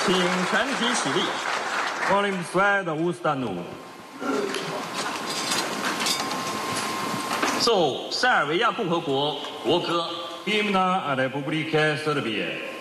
请全体起立。Volim sve da ustanu。奏塞尔维亚共和国国歌。Himna Republike Srbije。